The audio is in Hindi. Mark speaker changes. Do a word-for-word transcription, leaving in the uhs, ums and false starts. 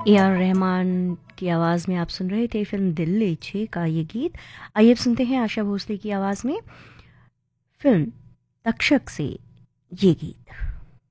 Speaker 1: ए आर रहमान की आवाज़ में आप सुन रहे थे फिल्म दिल ले छे का ये गीत। आइए अब सुनते हैं आशा भोसले की आवाज़ में फिल्म तक्षक से ये गीत।